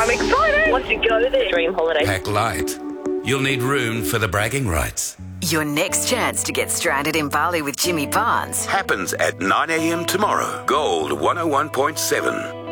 I'm excited. Want to go there? Dream holiday. Pack light. You'll need room for the bragging rights. Your next chance to get stranded in Bali with Jimmy Barnes Happens at 9 a.m. tomorrow. Gold 101.7.